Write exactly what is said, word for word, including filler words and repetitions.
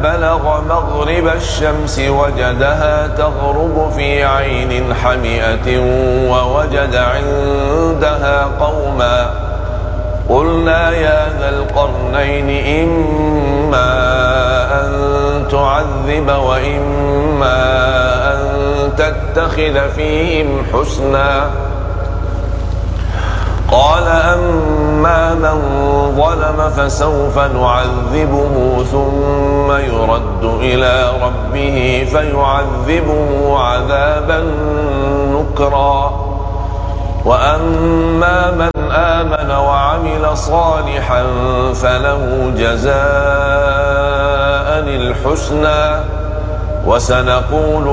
بلغ مغرب الشمس وجدها تغرب في عين حمئة ووجد عندها قوما قلنا يا ذا القرنين إما أن تعذب وإما أن تتخذ فيهم حسنا قال أما من ظلم فسوف نعذبه ثم يرد إلى ربه فيعذبه عذابا نكرا وأما من آمن وعمل صالحا فله جزاء الحسنى وسنقول